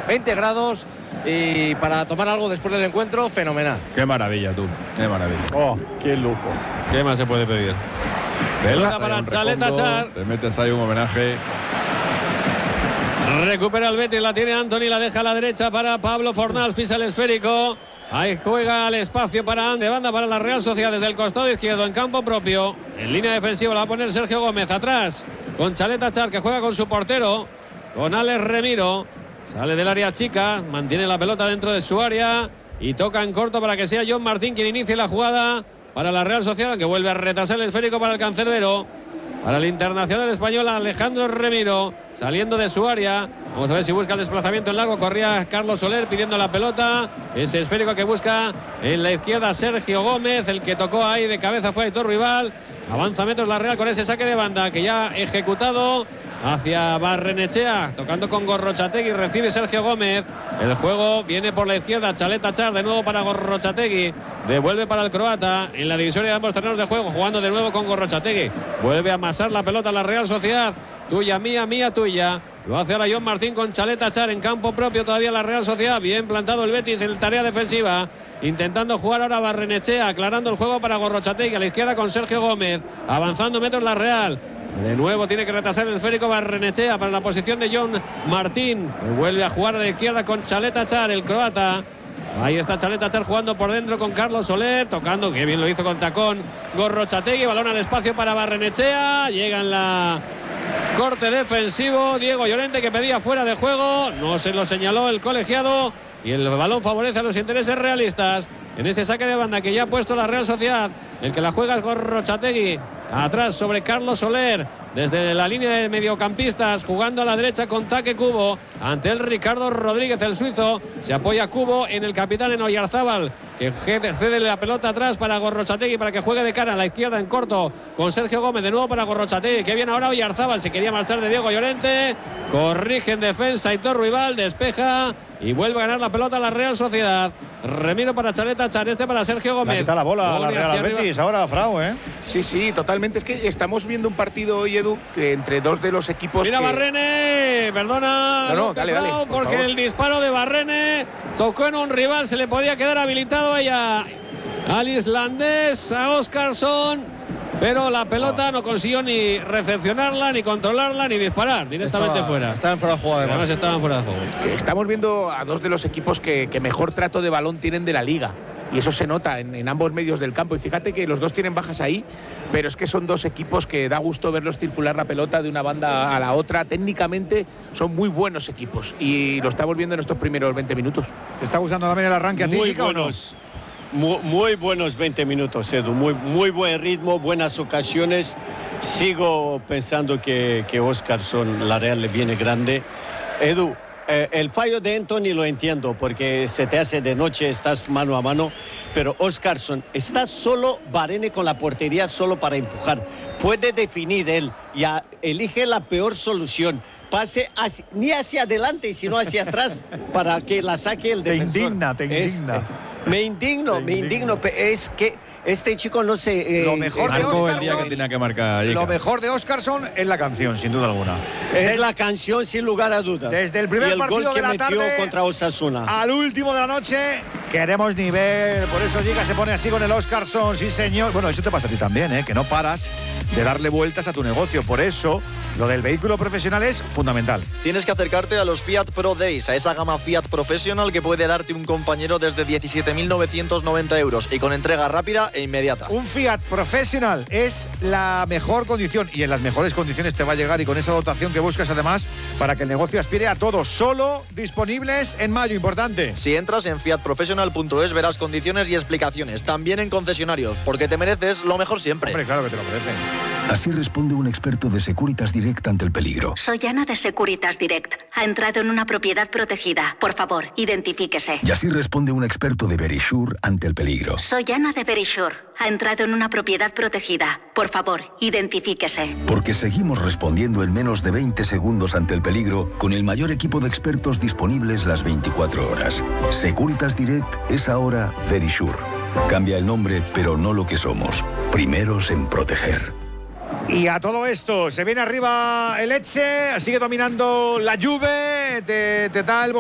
20 grados y para tomar algo después del encuentro, fenomenal. Qué maravilla, tú. Qué maravilla. Oh, qué lujo. ¿Qué más se puede pedir? Pelota para Chalet Achar. Te metes ahí un homenaje. Recupera el Betis, la tiene Antony, la deja a la derecha para Pablo Fornals, pisa el esférico. Ahí juega el espacio de banda para la Real Sociedad desde el costado izquierdo en campo propio. En línea defensiva la va a poner Sergio Gómez atrás con Chalet Achar, que juega con su portero, con Alex Remiro. Sale del área chica, mantiene la pelota dentro de su área y toca en corto para que sea John Martín quien inicie la jugada para la Real Sociedad, que vuelve a retrasar el esférico para el cancerbero. Para el internacional español Alejandro Remiro, saliendo de su área. Vamos a ver si busca el desplazamiento en largo. Corría Carlos Soler pidiendo la pelota. Ese esférico que busca en la izquierda Sergio Gómez. El que tocó ahí de cabeza fue Aitor Rival. Avanza metros la Real con ese saque de banda que ya ha ejecutado hacia Barrenechea, tocando con Gorrochategui. Recibe Sergio Gómez. El juego viene por la izquierda. Chalet Achar de nuevo para Gorrochategui. Devuelve para el croata en la divisoria de ambos terrenos de juego, jugando de nuevo con Gorrochategui. Vuelve a amasar la pelota la Real Sociedad. Tuya, mía, mía, tuya. Lo hace ahora John Martín con Chalet Achar en campo propio todavía la Real Sociedad. Bien plantado el Betis en tarea defensiva. Intentando jugar ahora Barrenechea, aclarando el juego para Gorrochategui. A la izquierda con Sergio Gómez. Avanzando metros la Real. De nuevo tiene que retrasar el esférico Barrenechea para la posición de John Martín. Que vuelve a jugar a la izquierda con Chalet Achar, el croata. Ahí está Chalet Achar jugando por dentro con Carlos Soler, tocando, que bien lo hizo con tacón Gorrochategui. Balón al espacio para Barrenechea. Llega en la corte defensivo Diego Llorente, que pedía fuera de juego. No se lo señaló el colegiado y el balón favorece a los intereses realistas en ese saque de banda que ya ha puesto la Real Sociedad. El que la juega es Gorrochategui. Atrás sobre Carlos Soler, desde la línea de mediocampistas, jugando a la derecha con Taque Cubo. Ante el Ricardo Rodríguez, el suizo. Se apoya Cubo en el capitán, en Oyarzábal, que cede la pelota atrás para Gorrochategui para que juegue de cara a la izquierda en corto con Sergio Gómez. De nuevo para Gorrochategui, que viene ahora Oyarzábal. Se quería marchar de Diego Llorente. Corrige en defensa Aitor Rival, despeja y vuelve a ganar la pelota a la Real Sociedad. Remiro para Chalet Achar, para Sergio Gómez. Le quita la bola a la Real Betis ahora, Frau, ¿eh? Sí, totalmente. Es que estamos viendo un partido hoy, Edu, que entre dos de los equipos. Mira, Barrene, perdona. No, dale, porque favor. El disparo de Barrene tocó en un rival, se le podía quedar habilitado al islandés, a Óskarsson. Pero la pelota no consiguió ni recepcionarla, ni controlarla, ni disparar. Directamente fuera. Estaba en fuera de juego, además. Además estaban fuera de juego. Estamos viendo a dos de los equipos que mejor trato de balón tienen de la liga. Y eso se nota en ambos medios del campo. Y fíjate que los dos tienen bajas ahí, pero es que son dos equipos que da gusto verlos circular la pelota de una banda a la otra. Técnicamente son muy buenos equipos. Y lo estamos viendo en estos primeros 20 minutos. ¿Te está gustando también el arranque a ti, Muy Kika, o no? buenos. Muy buenos 20 minutos, Edu. Muy buen ritmo, buenas ocasiones. Sigo pensando que Óskarsson, la Real, le viene grande. Edu, el fallo de Antony lo entiendo, porque se te hace de noche, estás mano a mano. Pero Óskarsson, está solo Varene con la portería solo para empujar. Puede definir él, ya elige la peor solución. Pase ni hacia adelante, sino hacia atrás, para que la saque el defensor. Te indigna. Me indigno. Es que este chico no sé. Lo mejor de Marcó el día que Óskarsson. tenía que marcar. Lo mejor de Óskarsson es la canción, sin duda alguna. Es la canción sin lugar a dudas. Desde el primer y el partido gol que de la metió tarde contra Osasuna. al último de la noche, queremos nivel. Por eso Giga se pone así con el Óskarsson, sí señor. Bueno, eso te pasa a ti también, ¿eh? Que no paras de darle vueltas a tu negocio. Por eso, lo del vehículo profesional es fundamental. Tienes que acercarte a los Fiat Pro Days, a esa gama Fiat Professional que puede darte un compañero desde 17.990 euros y con entrega rápida e inmediata. Un Fiat Professional es la mejor condición y en las mejores condiciones te va a llegar, y con esa dotación que buscas además para que el negocio aspire a todo. Solo disponibles en mayo, importante. Si entras en fiatprofessional.es verás condiciones y explicaciones, también en concesionarios, porque te mereces lo mejor siempre. Hombre, claro que te lo merecen. Así responde un experto de Securitas Direct ante el peligro. Soy Ana de Securitas Direct. Ha entrado en una propiedad protegida. Por favor, identifíquese. Y así responde un experto de Verisure ante el peligro. Soy Ana de Verisure. Ha entrado en una propiedad protegida. Por favor, identifíquese. Porque seguimos respondiendo en menos de 20 segundos ante el peligro con el mayor equipo de expertos disponibles las 24 horas. Securitas Direct es ahora Verisure. Cambia el nombre, pero no lo que somos. Primeros en proteger. Y a todo esto, se viene arriba el Lecce, sigue dominando la Juve, tal.